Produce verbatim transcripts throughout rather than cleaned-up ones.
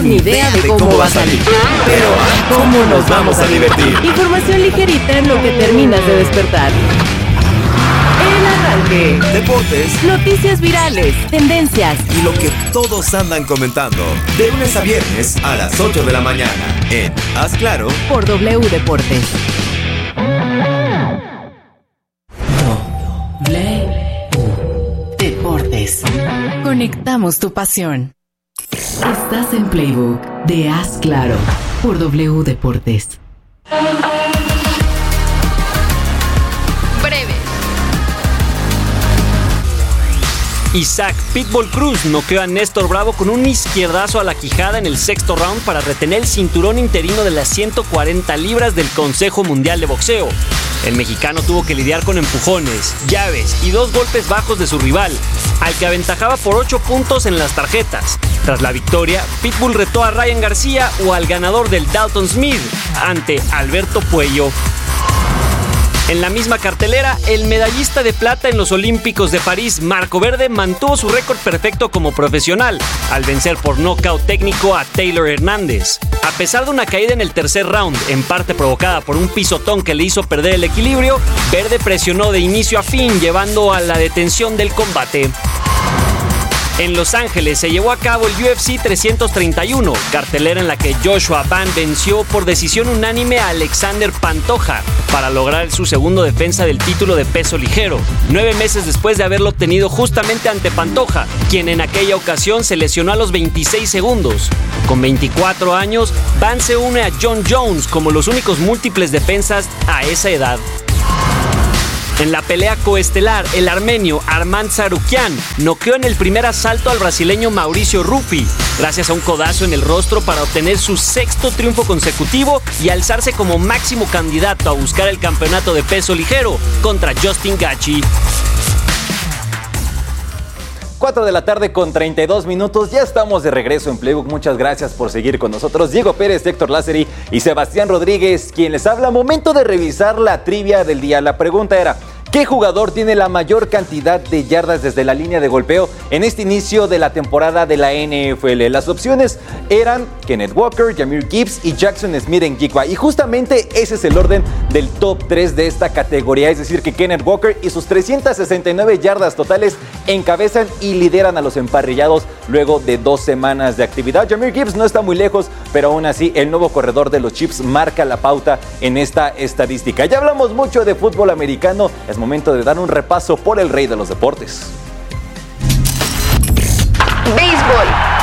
ni idea de cómo va a salir. Pero ¿cómo nos vamos a divertir? Información ligerita en lo que terminas de despertar. El arranque. Deportes. Noticias virales, tendencias Y lo que todos andan comentando. De lunes a viernes a las ocho de la mañana. En Haz Claro. por W Deportes. W Deportes. Conectamos tu pasión. Estás en Playbook de Haz Claro por W Deportes. Breve. Isaac Pitbull Cruz noqueó a Néstor Bravo con un izquierdazo a la quijada en el sexto round para retener el cinturón interino de las ciento cuarenta libras del Consejo Mundial de Boxeo. El mexicano tuvo que lidiar con empujones, llaves y dos golpes bajos de su rival, al que aventajaba por ocho puntos en las tarjetas. Tras la victoria, Pitbull retó a Ryan García o al ganador del Dalton Smith ante Alberto Puello. En la misma cartelera, el medallista de plata en los Olímpicos de París, Marco Verde, mantuvo su récord perfecto como profesional, al vencer por nocaut técnico a Taylor Hernández. A pesar de una caída en el tercer round, en parte provocada por un pisotón que le hizo perder el equilibrio, Verde presionó de inicio a fin, llevando a la detención del combate. En Los Ángeles se llevó a cabo el U F C trescientos treinta y uno, cartelera en la que Joshua Ban venció por decisión unánime a Alexander Pantoja para lograr su segundo defensa del título de peso ligero, nueve meses después de haberlo obtenido justamente ante Pantoja, quien en aquella ocasión se lesionó a los veintiséis segundos. Con veinticuatro años, Ban se une a John Jones como los únicos múltiples defensas a esa edad. En la pelea coestelar, el armenio Arman Tsarukyan noqueó en el primer asalto al brasileño Mauricio Ruffi, gracias a un codazo en el rostro para obtener su sexto triunfo consecutivo y alzarse como máximo candidato a buscar el campeonato de peso ligero contra Justin Gaethje. cuatro de la tarde con treinta y dos minutos, ya estamos de regreso en Playbook. Muchas gracias por seguir con nosotros. Diego Pérez, Héctor Lázari y Sebastián Rodríguez, quien les habla. Momento de revisar la trivia del día. La pregunta era: ¿qué jugador tiene la mayor cantidad de yardas desde la línea de golpeo en este inicio de la temporada de la N F L? Las opciones eran Kenneth Walker, Jahmyr Gibbs y Jackson Smith-Njigba. Y justamente ese es el orden del top tres de esta categoría. Es decir, que Kenneth Walker y sus trescientas sesenta y nueve yardas totales encabezan y lideran a los emparrillados luego de dos semanas de actividad. Jahmyr Gibbs no está muy lejos, pero aún así el nuevo corredor de los Chiefs marca la pauta en esta estadística. Ya hablamos mucho de fútbol americano. Es momento de dar un repaso por el rey de los deportes. Béisbol.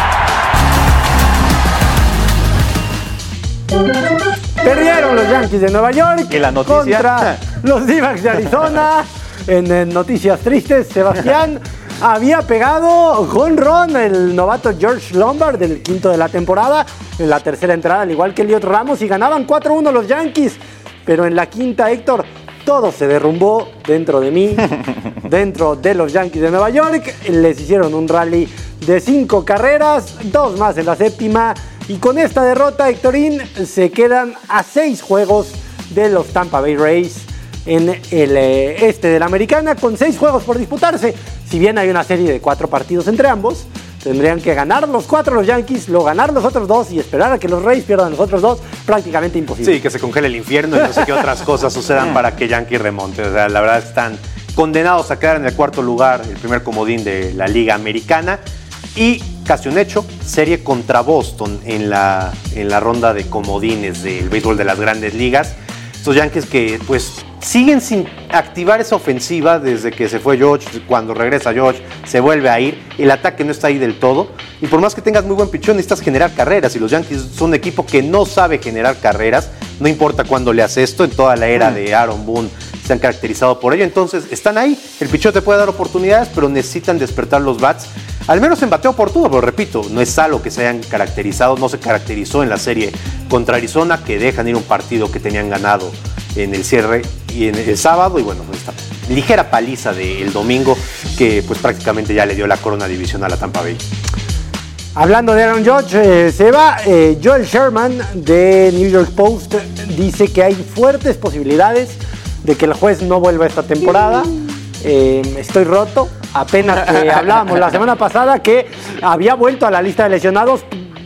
Perdieron los Yankees de Nueva York ¿Y la noticia? contra los D-backs de Arizona. En, en noticias tristes, Sebastián había pegado jonrón el novato George Lombard del quinto de la temporada en la tercera entrada, al igual que Elliot Ramos, y ganaban cuatro uno los Yankees. Pero en la quinta, Héctor, todo se derrumbó dentro de mí, dentro de los Yankees de Nueva York. Les hicieron un rally de cinco carreras, dos más en la séptima. Y con esta derrota, Héctorín, se quedan a seis juegos de los Tampa Bay Rays en el eh, este de la Americana, con seis juegos por disputarse. Si bien hay una serie de cuatro partidos entre ambos, tendrían que ganar los cuatro los Yankees, luego ganar los otros dos y esperar a que los Rays pierdan los otros dos, prácticamente imposible. Sí, que se congele el infierno y no sé qué otras cosas sucedan para que Yankees remonte. O sea, la verdad están condenados a quedar en el cuarto lugar, el primer comodín de la Liga Americana. Y casi un hecho, serie contra Boston en la, en la ronda de comodines del béisbol de las grandes ligas. Estos Yankees que pues siguen sin activar esa ofensiva desde que se fue George. Cuando regresa George se vuelve a ir, el ataque no está ahí del todo, y por más que tengas muy buen pichón necesitas generar carreras, y los Yankees son un equipo que no sabe generar carreras, no importa cuándo le hace esto. En toda la era de Aaron Boone se han caracterizado por ello. Entonces están ahí, el pichón te puede dar oportunidades, pero necesitan despertar los bats, al menos en bateo oportuno. Pero repito, no es algo que se hayan caracterizado, no se caracterizó en la serie contra Arizona, que dejan ir un partido que tenían ganado en el cierre y en el sábado, y bueno, esta ligera paliza del domingo que pues prácticamente ya le dio la corona divisional a Tampa Bay. Hablando de Aaron Judge, eh, se va. eh, Joel Sherman de New York Post dice que hay fuertes posibilidades de que el juez no vuelva esta temporada. Eh, estoy roto. Apenas que hablábamos la semana pasada que había vuelto a la lista de lesionados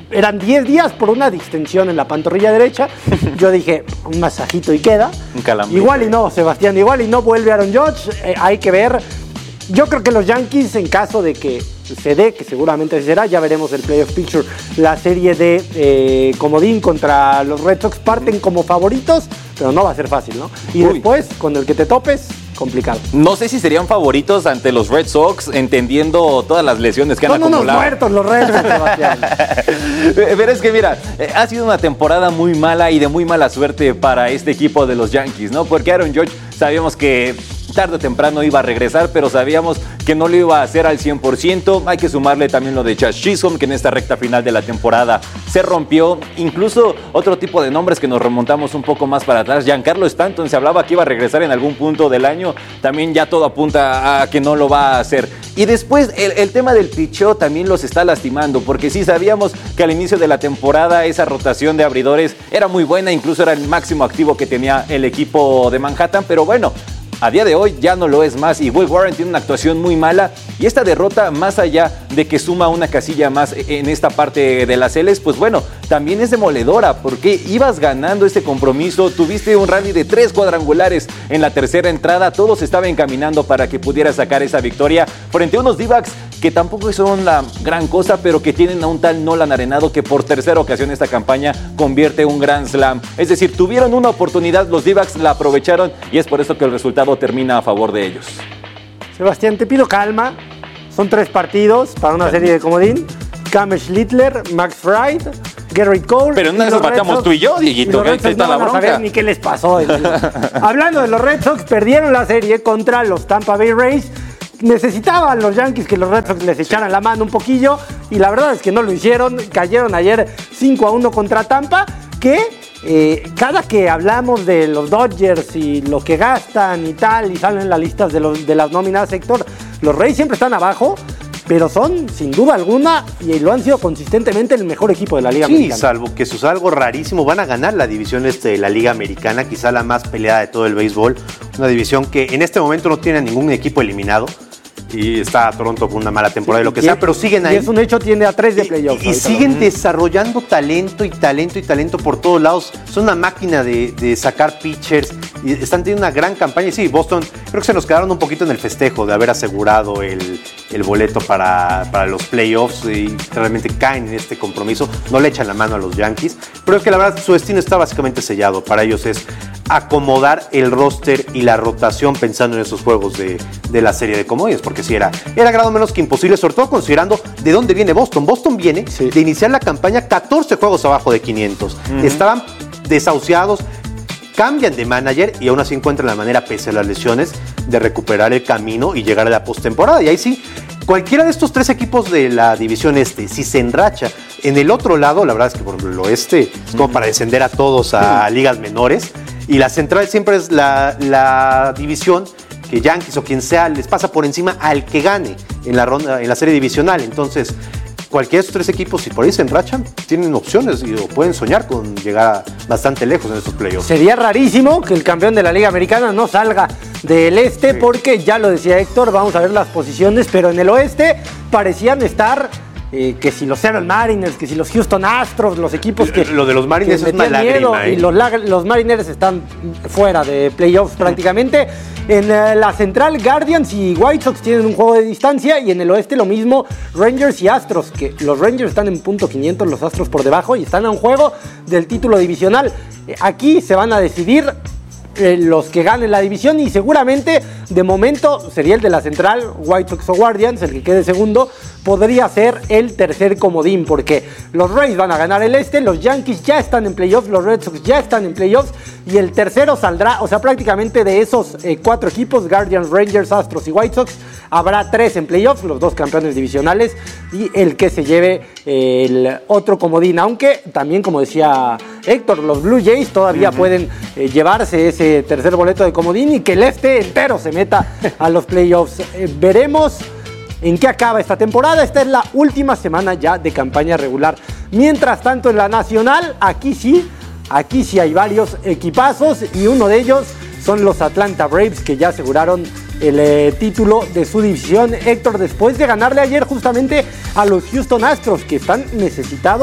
eran diez días por una distensión en la pantorrilla derecha. Yo dije, un masajito y queda. Un calambre. Igual y no, Sebastián, igual y no vuelve Aaron Judge. Eh, hay que ver. Yo creo que los Yankees, en caso de que se dé, que seguramente será, ya veremos el Playoff Picture, la serie de eh, comodín contra los Red Sox, parten como favoritos, pero no va a ser fácil, ¿no? Y Uy. después, con el que te topes, complicado. No sé si serían favoritos ante los Red Sox, entendiendo todas las lesiones que han Son unos acumulado. muertos los Red Sox, Sebastián. Pero es que mira, eh, ha sido una temporada muy mala y de muy mala suerte para este equipo de los Yankees, ¿no? Porque Aaron Judge sabíamos que tarde o temprano iba a regresar, pero sabíamos que no lo iba a hacer al cien por ciento. Hay que sumarle también lo de Josh Chisholm, que en esta recta final de la temporada se rompió. Incluso otro tipo de nombres que nos remontamos un poco más para atrás. Giancarlo Stanton, se hablaba que iba a regresar en algún punto del año. También ya todo apunta a que no lo va a hacer. Y después el, el tema del picheo también los está lastimando, porque sí sabíamos que al inicio de la temporada esa rotación de abridores era muy buena, incluso era el máximo activo que tenía el equipo de Manhattan, pero bueno, a día de hoy ya no lo es más y Will Warren tiene una actuación muy mala y esta derrota, más allá de que suma una casilla más en esta parte de las Ls, pues bueno, también es demoledora porque ibas ganando este compromiso, tuviste un rally de tres cuadrangulares en la tercera entrada, todo se estaba encaminando para que pudiera sacar esa victoria frente a unos D-backs que tampoco son la gran cosa, pero que tienen a un tal Nolan Arenado que por tercera ocasión esta campaña convierte un Grand Slam. Es decir, tuvieron una oportunidad, los D-backs la aprovecharon y es por eso que el resultado termina a favor de ellos. Sebastián, te pido calma. Son tres partidos para una serie de comodín. Cam Schlittler, Max Fried, Gerrit Cole. Pero en una de esas bateamos tú y yo, Dieguito, y los que Red ahí Sox está no la van a bronca. saber ni qué les pasó. Hablando de los Red Sox, perdieron la serie contra los Tampa Bay Rays. Necesitaban los Yankees que los Red Sox les echaran la mano un poquillo y la verdad es que no lo hicieron. Cayeron ayer cinco a uno contra Tampa, que eh, cada que hablamos de los Dodgers y lo que gastan y tal y salen las listas de, los, de las nóminas, Héctor, los Rays siempre están abajo, pero son sin duda alguna y lo han sido consistentemente el mejor equipo de la Liga Sí, Americana. salvo que suceda algo rarísimo, van a ganar la división este de la Liga Americana, quizá la más peleada de todo el béisbol, una división que en este momento no tiene ningún equipo eliminado y está Toronto con una mala temporada y lo que Y sea, es- pero siguen ahí. Y es un hecho, tiene a tres de playoffs. Y, y ahorita, siguen ¿no? desarrollando talento y talento y talento por todos lados. Son una máquina de, de sacar pitchers y están teniendo una gran campaña. Y sí, Boston creo que se nos quedaron un poquito en el festejo de haber asegurado el, el boleto para, para los playoffs y realmente caen en este compromiso. No le echan la mano a los Yankees, pero es que la verdad su destino está básicamente sellado. Para ellos es acomodar el roster y la rotación pensando en esos juegos de, de la serie de comodines, porque sí era, era grado menos que imposible, sobre todo considerando de dónde viene Boston. Boston viene Sí. de iniciar la campaña catorce juegos abajo de quinientos. Uh-huh. Estaban desahuciados, cambian de manager y aún así encuentran la manera, pese a las lesiones, de recuperar el camino y llegar a la postemporada. Y ahí sí, cualquiera de estos tres equipos de la división este, si se enracha en el otro lado, la verdad es que por ejemplo el oeste es como para descender a todos a uh-huh. ligas menores. Y la central siempre es la, la división que Yankees o quien sea les pasa por encima al que gane en la ronda, en la serie divisional. Entonces, cualquiera de estos tres equipos, si por ahí se enrachan, tienen opciones y o pueden soñar con llegar bastante lejos en estos playoffs. Sería rarísimo que el campeón de la Liga Americana no salga del este, sí. porque ya lo decía Héctor, vamos a ver las posiciones, pero en el oeste parecían estar eh, que si los Seattle Mariners, que si los Houston Astros, los equipos que lo de los Mariners es una lágrima, ¿eh? Y los, los Mariners están fuera de playoffs prácticamente. En uh, la central, Guardians y White Sox tienen un juego de distancia y en el oeste lo mismo, Rangers y Astros, que los Rangers están en punto quinientos, los Astros por debajo y están a un juego del título divisional. Eh, aquí se van a decidir eh, los que ganen la división y seguramente de momento sería el de la central, White Sox o Guardians, el que quede segundo, podría ser el tercer comodín, porque los Rays van a ganar el este, los Yankees ya están en playoffs, los Red Sox ya están en playoffs, y el tercero saldrá, o sea, prácticamente de esos eh, cuatro equipos, Guardians, Rangers, Astros y White Sox, habrá tres en playoffs, los dos campeones divisionales, y el que se lleve eh, el otro comodín, aunque también, como decía Héctor, los Blue Jays todavía uh-huh. pueden eh, llevarse ese tercer boleto de comodín y que el este entero se meta a los playoffs. Eh, veremos en qué acaba esta temporada. Esta es la última semana ya de campaña regular. Mientras tanto, en la nacional, aquí sí, aquí sí hay varios equipazos y uno de ellos son los Atlanta Braves, que ya aseguraron el eh, título de su división. Héctor, después de ganarle ayer justamente a los Houston Astros, que están necesitados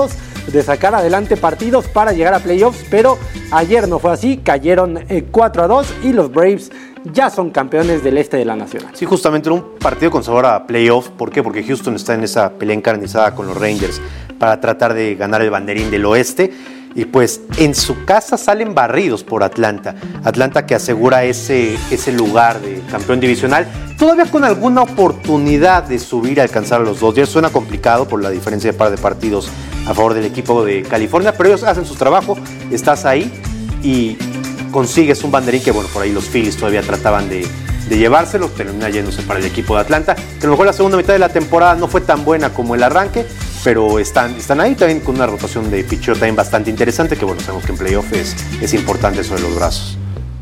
de sacar adelante partidos para llegar a playoffs, pero ayer no fue así, cayeron eh, cuatro a dos y los Braves ya son campeones del este de la Nacional. Sí, justamente un partido con sabor a playoff. ¿Por qué? Porque Houston está en esa pelea encarnizada con los Rangers para tratar de ganar el banderín del oeste. Y pues en su casa salen barridos por Atlanta. Atlanta que asegura ese, ese lugar de campeón divisional. Todavía con alguna oportunidad de subir y alcanzar a los Dodgers. Suena complicado por la diferencia de par de partidos a favor del equipo de California. Pero ellos hacen su trabajo. Estás ahí y consigues un banderín que, bueno, por ahí los Phillies todavía trataban de, de llevárselo. Termina yéndose para el equipo de Atlanta. Que a lo mejor la segunda mitad de la temporada no fue tan buena como el arranque. Pero están, están ahí también con una rotación de pitcheo también bastante interesante, que bueno, sabemos que en playoff es, es importante sobre los brazos.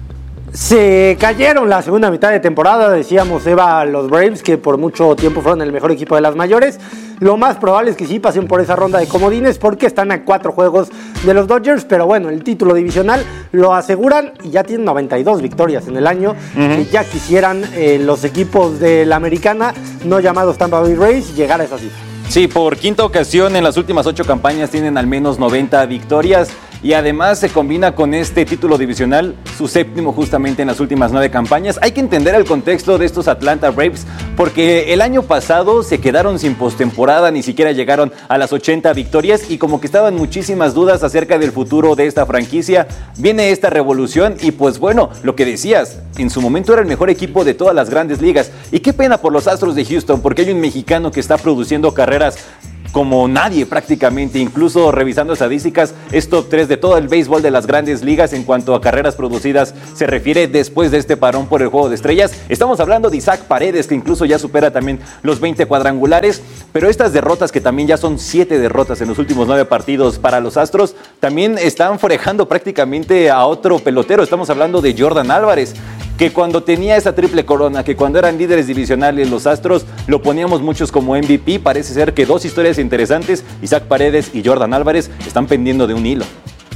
Se cayeron la segunda mitad de temporada, decíamos Eva, los Braves, que por mucho tiempo fueron el mejor equipo de las mayores. Lo más probable es que sí pasen por esa ronda de comodines porque están a cuatro juegos de los Dodgers, pero bueno, el título divisional lo aseguran y ya tienen noventa y dos victorias en el año. Uh-huh. Y ya quisieran eh, los equipos de la americana, no llamados Tampa Bay Rays, llegar a esa cifra. Sí, por quinta ocasión en las últimas ocho campañas tienen al menos noventa victorias y además se combina con este título divisional, su séptimo justamente en las últimas nueve campañas. Hay que entender el contexto de estos Atlanta Braves porque el año pasado se quedaron sin postemporada, ni siquiera llegaron a las ochenta victorias y como que estaban muchísimas dudas acerca del futuro de esta franquicia. Viene esta revolución y pues bueno, lo que decías, en su momento era el mejor equipo de todas las grandes ligas y qué pena por los Astros de Houston porque hay un mexicano que está produciendo carreras como nadie prácticamente, incluso revisando estadísticas, es top tres de todo el béisbol de las grandes ligas en cuanto a carreras producidas se refiere después de este parón por el Juego de Estrellas. Estamos hablando de Isaac Paredes, que incluso ya supera también los veinte cuadrangulares, pero estas derrotas, que también ya son siete derrotas en los últimos nueve partidos para los Astros, también están forejando prácticamente a otro pelotero. Estamos hablando de Jordan Álvarez, que cuando tenía esa triple corona, que cuando eran líderes divisionales los Astros, lo poníamos muchos como M V P. Parece ser que dos historias interesantes, Isaac Paredes y Jordan Álvarez, están pendiendo de un hilo.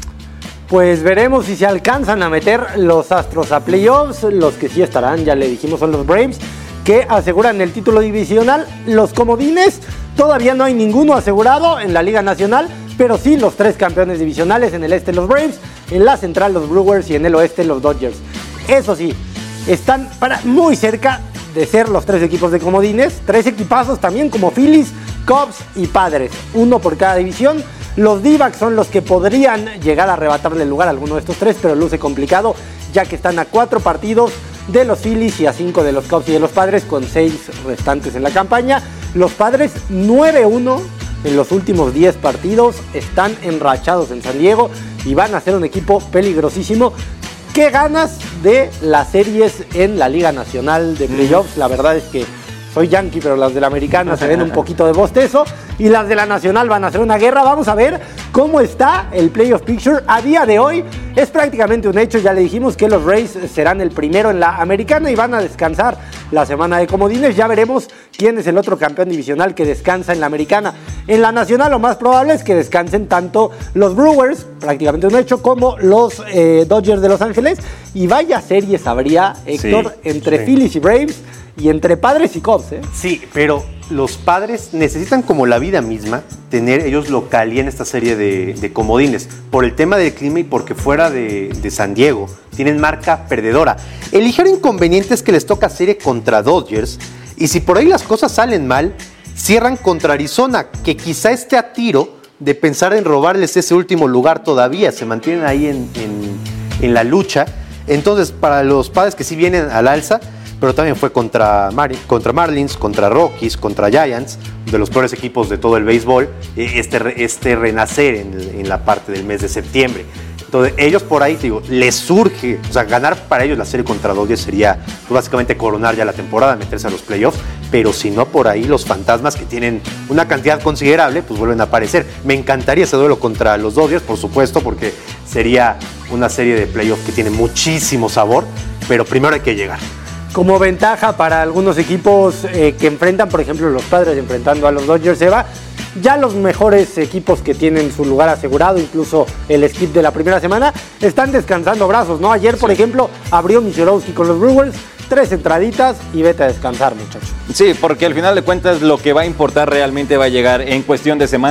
Pues veremos si se alcanzan a meter los Astros a playoffs. Los que sí estarán, ya le dijimos, son los Braves, que aseguran el título divisional. Los comodines, todavía no hay ninguno asegurado en la Liga Nacional, pero sí los tres campeones divisionales: en el este los Braves, en la central los Brewers y en el oeste los Dodgers. Eso sí, están para muy cerca de ser los tres equipos de comodines. Tres equipazos también como Phillies, Cubs y Padres. Uno por cada división. Los D-backs son los que podrían llegar a arrebatarle el lugar a alguno de estos tres, pero luce complicado ya que están a cuatro partidos de los Phillies y a cinco de los Cubs y de los Padres, con seis restantes en la campaña. Los Padres nueve uno en los últimos diez partidos. Están enrachados en San Diego y van a ser un equipo peligrosísimo. ¿Qué ganas de las series en la Liga Nacional de Playoffs? La verdad es que soy yankee, pero las de la americana se ven un poquito de bostezo y las de la nacional van a hacer una guerra. Vamos a ver cómo está el Playoff Picture. A día de hoy es prácticamente un hecho. Ya le dijimos que los Rays serán el primero en la americana y van a descansar la semana de comodines. Ya veremos quién es el otro campeón divisional que descansa en la americana. En la nacional lo más probable es que descansen tanto los Brewers, prácticamente un hecho, como los eh, Dodgers de Los Ángeles. Y vaya series habría, Héctor, sí, entre sí. Phillies y Braves y entre Padres y Cubs, ¿eh? Sí, pero los Padres necesitan, como la vida misma, tener ellos localía en esta serie de, de comodines. Por el tema del clima y porque fuera de, de San Diego tienen marca perdedora. El ligero inconveniente es que les toca serie contra Dodgers. Y si por ahí las cosas salen mal, cierran contra Arizona, que quizá esté a tiro de pensar en robarles ese último lugar todavía. Se mantienen ahí en, en, en la lucha. Entonces, para los Padres que sí vienen al alza, pero también fue contra, Mar- contra Marlins, contra Rockies, contra Giants, de los peores equipos de todo el béisbol, este, este renacer en, en la parte del mes de septiembre. Entonces, ellos por ahí, te digo, les surge, o sea, ganar para ellos la serie contra Dodgers sería pues, básicamente coronar ya la temporada, meterse a los playoffs, pero si no, por ahí los fantasmas, que tienen una cantidad considerable, pues vuelven a aparecer. Me encantaría ese duelo contra los Dodgers, por supuesto, porque sería una serie de playoffs que tiene muchísimo sabor, pero primero hay que llegar. Como ventaja para algunos equipos eh, que enfrentan, por ejemplo, los Padres enfrentando a los Dodgers, Eva, ya los mejores equipos que tienen su lugar asegurado, incluso el skip de la primera semana, están descansando brazos, ¿no? Ayer, por sí. ejemplo, abrió Michelowski con los Brewers, tres entraditas y vete a descansar, muchachos. Sí, porque al final de cuentas lo que va a importar realmente va a llegar en cuestión de semanas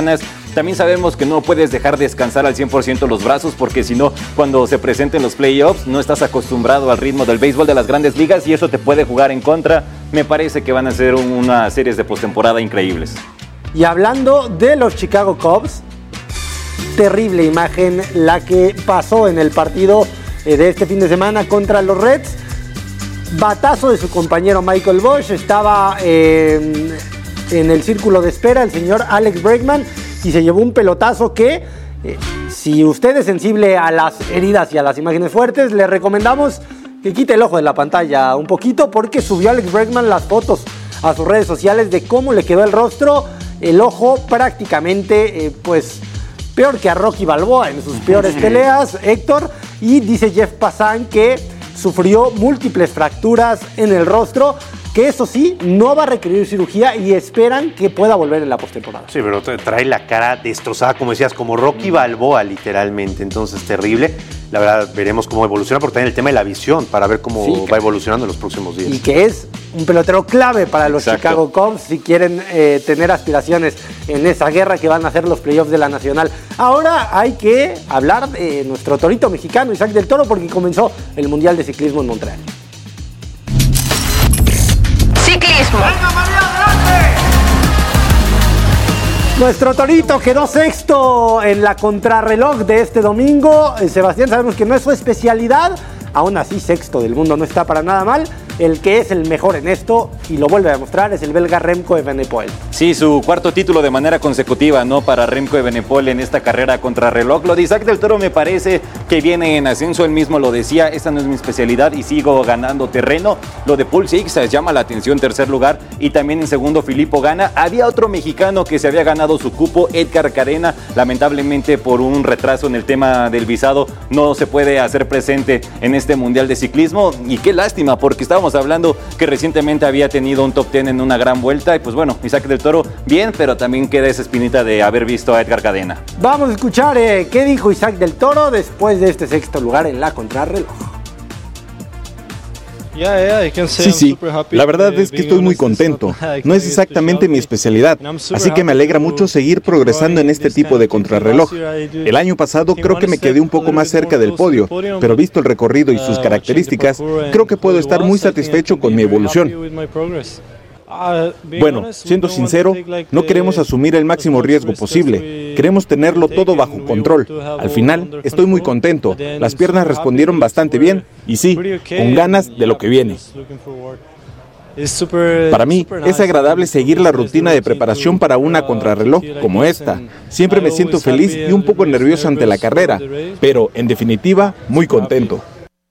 También sabemos que no puedes dejar descansar al cien por ciento los brazos, porque si no, cuando se presenten los playoffs, no estás acostumbrado al ritmo del béisbol de las grandes ligas y eso te puede jugar en contra. Me parece que van a ser unas series de postemporada increíbles. Y hablando de los Chicago Cubs, terrible imagen la que pasó en el partido de este fin de semana contra los Reds. Batazo de su compañero Michael Busch, estaba eh, en el círculo de espera el señor Alex Bregman y se llevó un pelotazo que, eh, si usted es sensible a las heridas y a las imágenes fuertes, le recomendamos que quite el ojo de la pantalla un poquito, porque subió Alex Bregman las fotos a sus redes sociales de cómo le quedó el rostro, el ojo prácticamente, eh, pues, peor que a Rocky Balboa en sus peores peleas, Héctor, y dice Jeff Passan que sufrió múltiples fracturas en el rostro, que eso sí, no va a requerir cirugía y esperan que pueda volver en la postemporada. Sí, pero trae la cara destrozada, como decías, como Rocky Balboa, literalmente. Entonces, terrible. La verdad, veremos cómo evoluciona, porque también el tema de la visión, para ver cómo sí, va evolucionando en los próximos días. Y que es un pelotero clave para los Exacto. Chicago Cubs si quieren eh, tener aspiraciones en esa guerra que van a hacer los playoffs de la Nacional. Ahora hay que hablar de nuestro torito mexicano, Isaac del Toro, porque comenzó el Mundial de Ciclismo en Montreal. Ciclismo. ¡Venga, María, adelante! Nuestro torito quedó sexto en la contrarreloj de este domingo. Sebastián, sabemos que no es su especialidad. Aún así, sexto del mundo no está para nada mal. El que es el mejor en esto, y lo vuelve a demostrar, es el belga Remco Evenepoel. Sí, su cuarto título de manera consecutiva, ¿no? Para Remco Evenepoel en esta carrera contrarreloj. Lo de Isaac del Toro me parece que viene en ascenso. Él mismo lo decía, esta no es mi especialidad y sigo ganando terreno. Lo de Paul Six llama la atención, tercer lugar. Y también en segundo, Filippo Ganna. Había otro mexicano que se había ganado su cupo, Edgar Cadena. Lamentablemente, por un retraso en el tema del visado, no se puede hacer presente en este Mundial de Ciclismo. Y qué lástima, porque estábamos hablando que recientemente había tenido un top diez en una gran vuelta. Y pues bueno, Isaac del Toro bien, pero también queda esa espinita de haber visto a Edgar Cadena. Vamos a escuchar eh, qué dijo Isaac del Toro después de este sexto lugar en la contrarreloj. Sí, sí, la verdad es que estoy muy contento. No es exactamente mi especialidad, así que me alegra mucho seguir progresando en este tipo de contrarreloj. El año pasado creo que me quedé un poco más cerca del podio, pero visto el recorrido y sus características, creo que puedo estar muy satisfecho con mi evolución. Bueno, siendo sincero, no queremos asumir el máximo riesgo posible. Queremos tenerlo todo bajo control. Al final, estoy muy contento. Las piernas respondieron bastante bien y sí, con ganas de lo que viene. Para mí, es agradable seguir la rutina de preparación para una contrarreloj como esta. Siempre me siento feliz y un poco nervioso ante la carrera, pero, en definitiva, muy contento.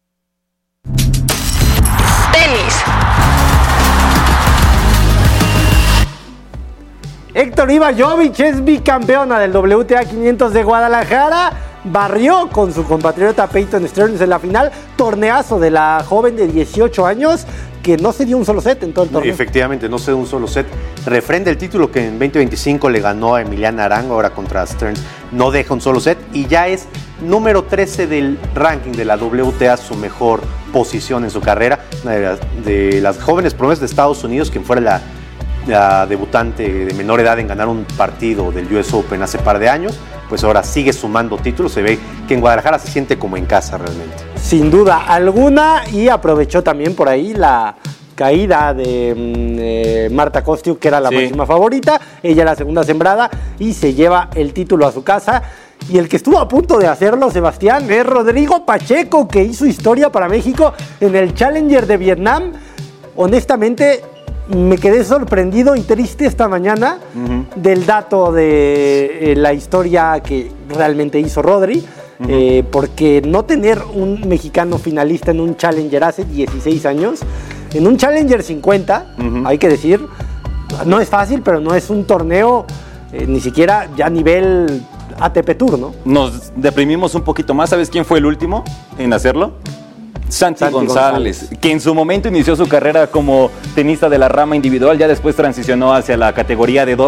Héctor Iva Jovic es bicampeona del W T A quinientos de Guadalajara. Barrió con su compatriota Peyton Stearns en la final. Torneazo de la joven de dieciocho años que no se dio un solo set en todo el torneo. Efectivamente, no se dio un solo set. Refrenda el título que en veinte veinticinco le ganó a Emiliana Arango, ahora contra Stearns. No deja un solo set y ya es número trece del ranking de la W T A, su mejor posición en su carrera. Una de las, de las jóvenes promesas de Estados Unidos, quien fuera la la debutante de menor edad en ganar un partido del U S Open hace par de años, pues ahora sigue sumando títulos. Se ve que en Guadalajara se siente como en casa realmente. Sin duda alguna, y aprovechó también por ahí la caída de eh, Marta Kostyuk, que era la sí. máxima favorita, ella la segunda sembrada, y se lleva el título a su casa. Y el que estuvo a punto de hacerlo, Sebastián, es Rodrigo Pacheco, que hizo historia para México en el Challenger de Vietnam. Honestamente, me quedé sorprendido y triste esta mañana uh-huh. del dato de eh, la historia que realmente hizo Rodri, uh-huh. eh, porque no tener un mexicano finalista en un Challenger hace dieciséis años, en un Challenger cincuenta, uh-huh. hay que decir, no es fácil, pero no es un torneo eh, ni siquiera ya a nivel A T P Tour, ¿no? Nos deprimimos un poquito más. ¿Sabes quién fue el último en hacerlo? Santi, Santi González, González, que en su momento inició su carrera como tenista de la rama individual, ya después transicionó hacia la categoría de dobles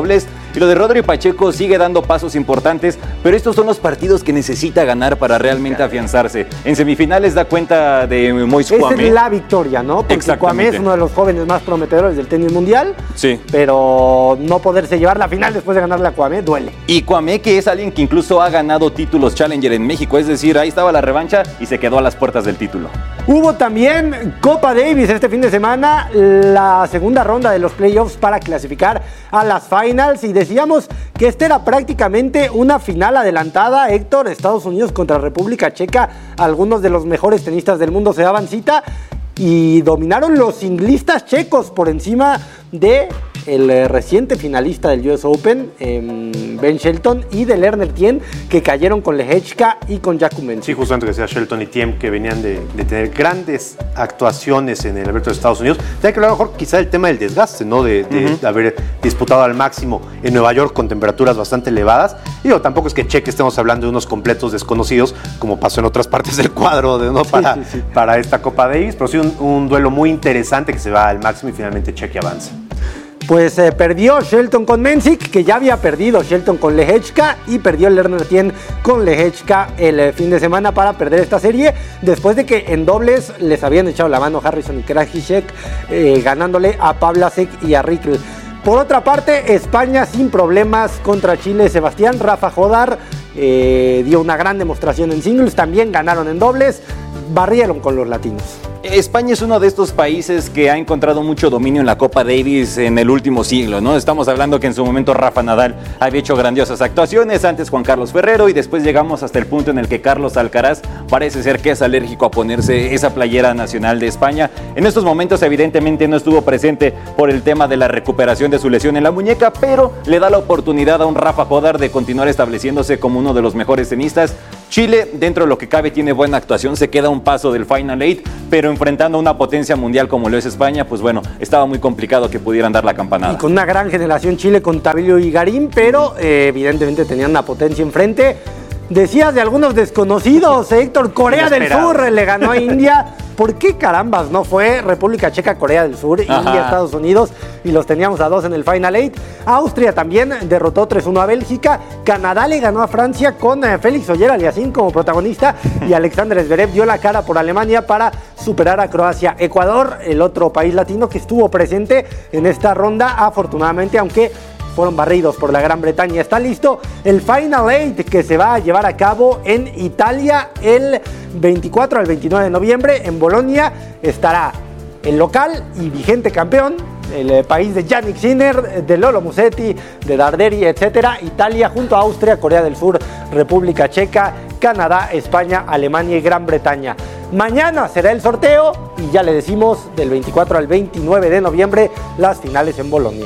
Y lo de Rodri Pacheco sigue dando pasos importantes, pero estos son los partidos que necesita ganar para realmente afianzarse. En semifinales da cuenta de Moise Kouamé. Esa es la victoria, ¿no? Porque Kouamé es uno de los jóvenes más prometedores del tenis mundial. Sí. Pero no poderse llevar la final después de ganarle a Kouamé duele. Y Kouamé, que es alguien que incluso ha ganado títulos Challenger en México, es decir, ahí estaba la revancha y se quedó a las puertas del título. Hubo también Copa Davis este fin de semana, la segunda ronda de los playoffs para clasificar a las finals, y decíamos que esta era prácticamente una final adelantada. Héctor, Estados Unidos contra República Checa, algunos de los mejores tenistas del mundo se daban cita y dominaron los singlistas checos por encima de el reciente finalista del U S Open, eh, Ben Shelton, y de Lerner Tien, que cayeron con Lehechka y con Jakub Mensik. Sí, justamente que sea Shelton y Tiem, que venían de, de tener grandes actuaciones en el Abierto de Estados Unidos. Tiene que hablar mejor quizá el tema del desgaste, ¿no? De, de, uh-huh. de haber disputado al máximo en Nueva York con temperaturas bastante elevadas. Digo, tampoco es que Cheque estemos hablando de unos completos desconocidos, como pasó en otras partes del cuadro, de, ¿no? Para, sí, sí, sí. para esta Copa Davis, pero sí un, un duelo muy interesante que se va al máximo y finalmente Cheque avanza. Pues eh, perdió Shelton con Mensik, que ya había perdido Shelton con Lehechka, y perdió Lerner Tien con Lehechka el eh, fin de semana para perder esta serie, después de que en dobles les habían echado la mano Harrison y Krajicek, eh, ganándole a Pavlasek y a Rikl. Por otra parte, España sin problemas contra Chile. Sebastián Rafa Jodar eh, dio una gran demostración en singles, también ganaron en dobles, barrieron con los latinos. España es uno de estos países que ha encontrado mucho dominio en la Copa Davis en el último siglo, ¿no? Estamos hablando que en su momento Rafa Nadal había hecho grandiosas actuaciones, antes Juan Carlos Ferrero, y después llegamos hasta el punto en el que Carlos Alcaraz parece ser que es alérgico a ponerse esa playera nacional de España. En estos momentos evidentemente no estuvo presente por el tema de la recuperación de su lesión en la muñeca, pero le da la oportunidad a un Rafa Jodar de continuar estableciéndose como uno de los mejores tenistas. Chile, dentro de lo que cabe, tiene buena actuación, se queda un paso del Final Eight, pero enfrentando a una potencia mundial como lo es España, pues bueno, estaba muy complicado que pudieran dar la campanada. Y con una gran generación Chile con Tabilio y Garín, pero eh, evidentemente tenían una potencia enfrente. Decías de algunos desconocidos, Héctor, Corea del Sur le ganó a India. ¿Por qué carambas no fue República Checa, Corea del Sur, Ajá. India, Estados Unidos, y los teníamos a dos en el Final Eight? Austria también derrotó tres uno a Bélgica. Canadá le ganó a Francia con eh, Félix Oyer-Aliassime como protagonista, y Alexander Zverev dio la cara por Alemania para superar a Croacia. Ecuador, el otro país latino que estuvo presente en esta ronda, afortunadamente, aunque fueron barridos por la Gran Bretaña. Está listo el Final Eight, que se va a llevar a cabo en Italia el veinticuatro al veintinueve de noviembre. En Bolonia estará el local y vigente campeón, el eh, país de Yannick Sinner, de Lolo Musetti, de Darderi, etcétera. Italia junto a Austria, Corea del Sur, República Checa, Canadá, España, Alemania y Gran Bretaña. Mañana será el sorteo y ya le decimos del veinticuatro al veintinueve de noviembre las finales en Bolonia.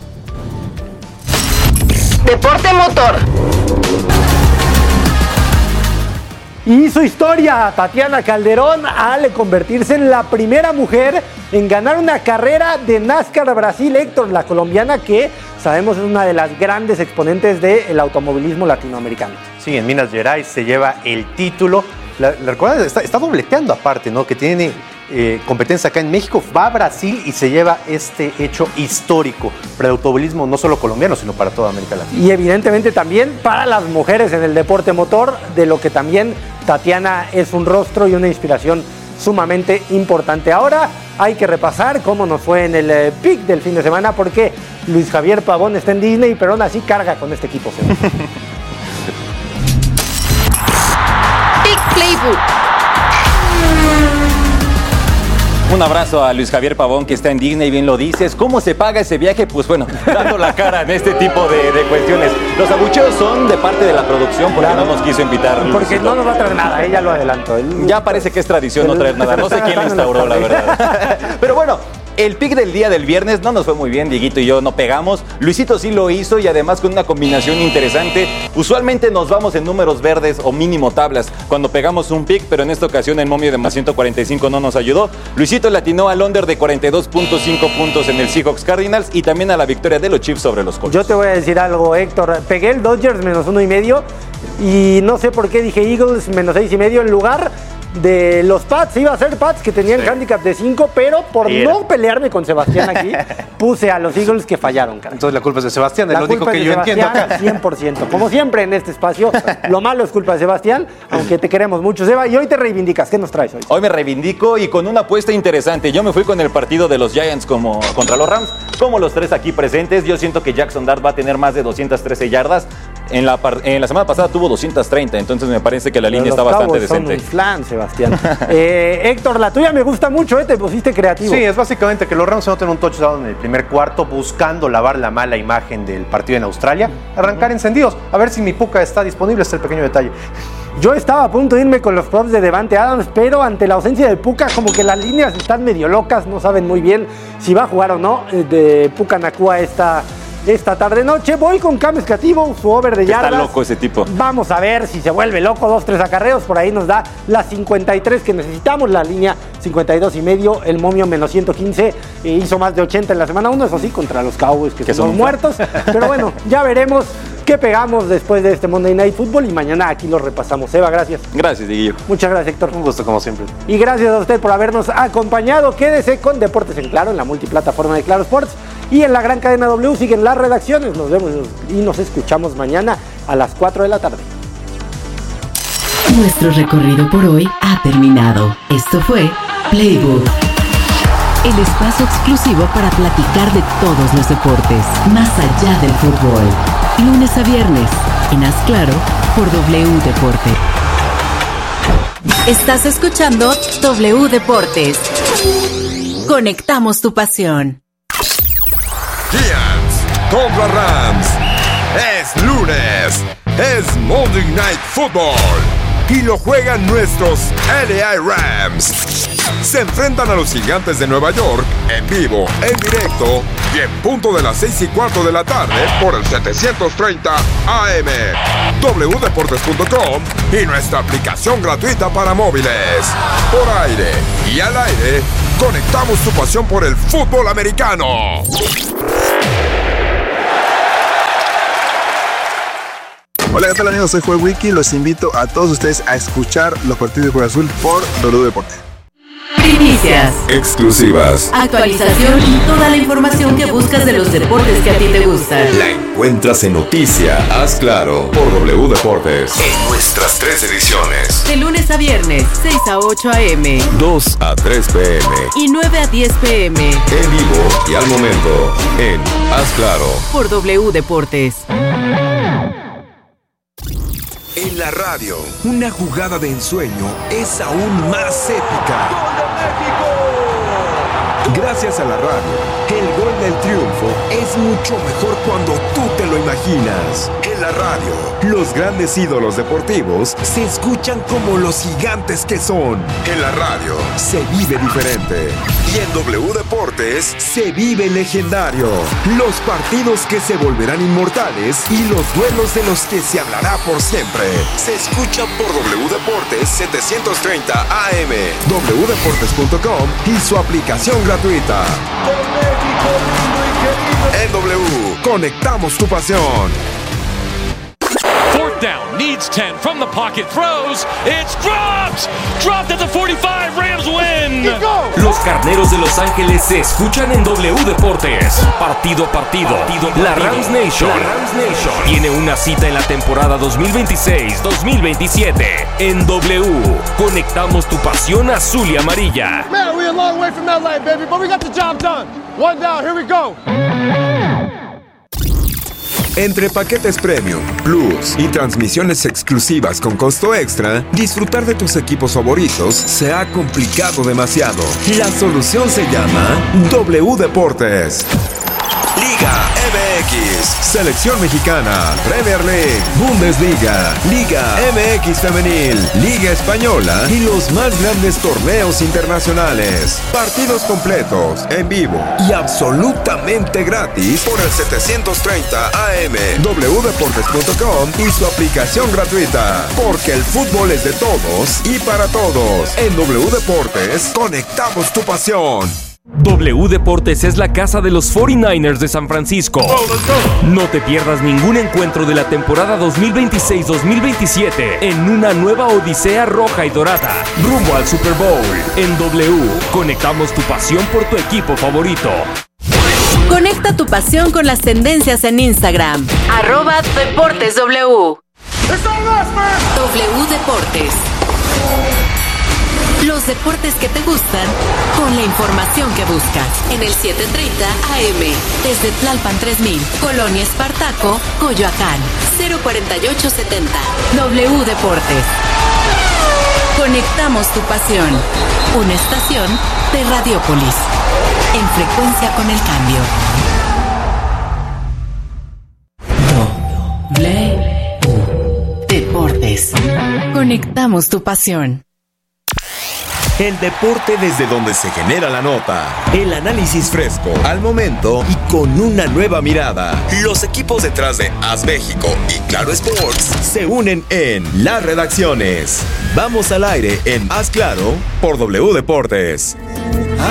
Deporte motor. Hizo historia Tatiana Calderón al convertirse en la primera mujer en ganar una carrera de NASCAR Brasil. Héctor, la colombiana, que sabemos es una de las grandes exponentes del automovilismo latinoamericano. Sí, en Minas Gerais se lleva el título. La, la recuerda, está, está dobleteando aparte, ¿no? Que tiene eh, competencia acá en México, va a Brasil y se lleva este hecho histórico para el automovilismo no solo colombiano, sino para toda América Latina. Y evidentemente también para las mujeres en el deporte motor, de lo que también Tatiana es un rostro y una inspiración sumamente importante. Ahora hay que repasar cómo nos fue en el eh, pick del fin de semana, porque Luis Javier Pavón está en Disney, pero aún así carga con este equipo. Playbook. Un abrazo a Luis Javier Pavón, que está en Disney, bien lo dices. ¿Cómo se paga ese viaje? Pues bueno, dando la cara en este tipo de, de cuestiones. Los abucheos son de parte de la producción porque claro. no nos quiso invitar. Porque Luisito. No nos va a traer nada, ella lo adelantó. Él... Ya parece que es tradición no traer nada. No sé quién lo instauró, la verdad. Pero bueno, el pick del día del viernes no nos fue muy bien, Dieguito y yo no pegamos. Luisito sí lo hizo, y además con una combinación interesante. Usualmente nos vamos en números verdes o mínimo tablas cuando pegamos un pick, pero en esta ocasión el momio de más ciento cuarenta y cinco no nos ayudó. Luisito le atinó al under de cuarenta y dos punto cinco puntos en el Seahawks Cardinals y también a la victoria de los Chiefs sobre los Colts. Yo te voy a decir algo, Héctor. Pegué el Dodgers menos uno y medio y no sé por qué dije Eagles menos seis y medio en lugar de los Pats. Iba a ser Pats que tenían sí. handicap de cinco, pero por Era. no pelearme con Sebastián aquí, puse a los Eagles que fallaron, cara. Entonces la culpa es de Sebastián, es lo único que yo Sebastián, entiendo acá. cien por ciento. Como siempre en este espacio, lo malo es culpa de Sebastián, aunque te queremos mucho, Seba. Y hoy te reivindicas. ¿Qué nos traes hoy? Hoy me reivindico y con una apuesta interesante. Yo me fui con el partido de los Giants como, contra los Rams, como los tres aquí presentes. Yo siento que Jackson Dart va a tener más de doscientas trece yardas. En la, en la semana pasada tuvo doscientas treinta, entonces me parece que la línea está bastante decente. Son un flan, Sebastián. eh, Héctor, la tuya me gusta mucho, ¿eh? Te pusiste creativo. Sí, es básicamente que los Rams no tienen un touchdown en el primer cuarto, buscando lavar la mala imagen del partido en Australia, arrancar uh-huh. encendidos. A ver si mi Puka está disponible, este es el pequeño detalle. Yo estaba a punto de irme con los props de Devante Adams, pero ante la ausencia de Puka, como que las líneas están medio locas, no saben muy bien si va a jugar o no. De Puka Nacua esta... Esta tarde-noche voy con Cam Escativo, su over de yardas. Está loco ese tipo. Vamos a ver si se vuelve loco, dos, tres acarreos. Por ahí nos da las cincuenta y tres que necesitamos, la línea cincuenta y dos y medio, el momio menos ciento quince. Eh, hizo más de ochenta en la semana uno, eso sí, contra los Cowboys que, que son muertos. Pero bueno, ya veremos qué pegamos después de este Monday Night Football y mañana aquí lo repasamos. Eva, gracias. Gracias, Diguillo. Muchas gracias, Héctor. Un gusto, como siempre. Y gracias a usted por habernos acompañado. Quédese con Deportes en Claro, en la multiplataforma de Claro Sports. Y en la gran cadena W siguen las redacciones. Nos vemos y nos escuchamos mañana a las cuatro de la tarde. Nuestro recorrido por hoy ha terminado. Esto fue Playbook, el espacio exclusivo para platicar de todos los deportes, más allá del fútbol. Lunes a viernes, en Haz Claro, por W Deportes. Estás escuchando W Deportes. Conectamos tu pasión. Giants contra Rams. Es lunes. Es Monday Night Football. Y lo juegan nuestros L A Rams. Se enfrentan a los Gigantes de Nueva York en vivo, en directo y en punto de las seis y cuarto de la tarde por el setecientos treinta A M, w deportes punto com y nuestra aplicación gratuita para móviles. Por aire y al aire, conectamos tu pasión por el fútbol americano. Hola, ¿qué tal amigos? Soy Joel Wiki. Los invito a todos ustedes a escuchar los partidos de Cruz Azul por W Deporte. Primicias, exclusivas, actualización y toda la información que buscas de los deportes que a ti te gustan. La encuentras en Noticia Haz Claro por W Deportes en nuestras tres ediciones. De lunes a viernes, seis a ocho a eme, dos a tres pe eme y nueve a diez pe eme. En vivo y al momento en Haz Claro por W Deportes. En la radio, una jugada de ensueño es aún más épica. ¡Gol de México! Gracias a la radio, el gol del triunfo es mucho mejor cuando tú te lo imaginas. En la radio, los grandes ídolos deportivos se escuchan como los gigantes que son. En la radio, se vive diferente. Y en W Deportes, se vive legendario. Los partidos que se volverán inmortales y los duelos de los que se hablará por siempre. Se escuchan por W Deportes setecientos treinta A M, w deportes punto com y su aplicación gratuita. En W, conectamos tu pasión. Fourth down, needs ten, from the pocket, throws, it's dropped! Dropped at the forty-five, Rams win! Los Carneros de Los Ángeles se escuchan en W Deportes. Partido a partido, partido, partido. La Rams Nation, la Rams Nation tiene una cita en la temporada dos mil veintiséis dos mil veintisiete. En W, conectamos tu pasión azul y amarilla. Man, we're a long way from L A, baby, but we got the job done. One down, here we go. Entre paquetes premium, plus y transmisiones exclusivas con costo extra, disfrutar de tus equipos favoritos se ha complicado demasiado. La solución se llama W Deportes. Liga M X, Selección Mexicana, Premier League, Bundesliga, Liga M X Femenil, Liga Española y los más grandes torneos internacionales. Partidos completos, en vivo y absolutamente gratis por el setecientos treinta A M, w deportes punto com y su aplicación gratuita. Porque el fútbol es de todos y para todos. En W Deportes, conectamos tu pasión. W Deportes es la casa de los cuarenta y nueve ers de San Francisco. No te pierdas ningún encuentro de la temporada dos mil veintiséis dos mil veintisiete en una nueva odisea roja y dorada, rumbo al Super Bowl. En W, conectamos tu pasión por tu equipo favorito. Conecta tu pasión con las tendencias en Instagram. Arroba Deportes W. W Deportes. Los deportes que te gustan con la información que buscas. En el siete treinta A M. Desde Tlalpan tres mil. Colonia Espartaco, Coyoacán. cero cuarenta y ocho setenta. W Deportes. Conectamos tu pasión. Una estación de Radiopolis. En frecuencia con el cambio. W Deportes. Conectamos tu pasión. El deporte desde donde se genera la nota. El análisis fresco, al momento y con una nueva mirada. Los equipos detrás de AS México y Claro Sports se unen en las redacciones. Vamos al aire en AS Claro por W Deportes.